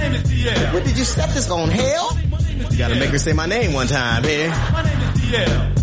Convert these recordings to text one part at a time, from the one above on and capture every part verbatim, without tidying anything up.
name is D L. What, did you set this on hell? You gotta make her say my name one time here. My name is D L.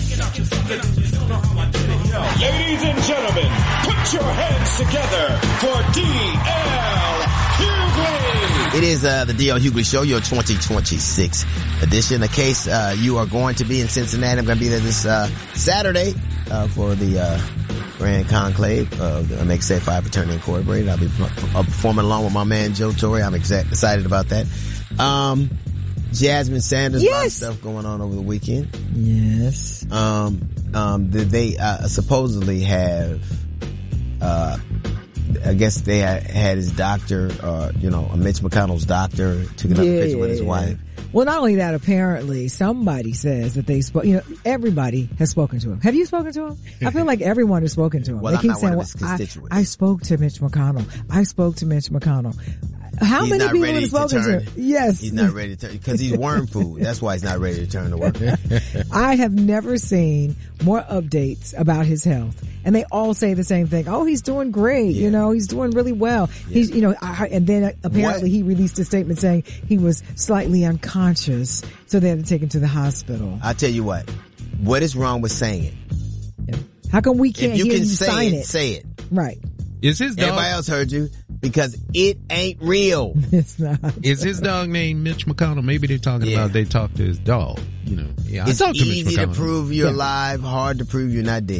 Ladies and gentlemen, put your hands together for D L Hughley. It is uh, the D L Hughley Show, your twenty twenty-six edition. In case uh, you are going to be in Cincinnati, I'm going to be there this uh, Saturday uh, for the uh, Grand Conclave of the M X A Phi Fraternity Incorporated. I'll be uh, performing along with my man Joe Torre. I'm exa- excited about that. Um, Jasmine Sanders, yes. A lot of stuff going on over the weekend. Yes. Um, um, they uh, supposedly have, uh, I guess they had, had his doctor, uh, you know, Mitch McConnell's doctor took another yeah. picture with his wife. Well, not only that, apparently somebody says that they spoke, you know, everybody has spoken to him. Have you spoken to him? I feel like everyone has spoken to him. Well, they I'm keep not saying, one of his well, constituents. I, I spoke to Mitch McConnell. I spoke to Mitch McConnell. How he's many not people ready have spoken to, turn, to him? Yes. He's not ready to turn, because he's worm food. That's why he's not ready to turn to work. I have never seen more updates about his health. And they all say the same thing. Oh, he's doing great. Yeah. You know, he's doing really well. Yeah. He's, you know, I, and then apparently what? he released a statement saying he was slightly unconscious. So they had to take him to the hospital. I'll tell you what. What is wrong with saying it? Yeah. How come we can't if you hear can you say sign it, it? Say it. Right. Is his dog? Everybody else heard you because it ain't real. It's not. Is his dog named Mitch McConnell? Maybe they're talking yeah. about they talked to his dog. You know, yeah, it's I talked to Mitch easy McConnell. to prove you're yeah. alive, hard to prove you're not dead.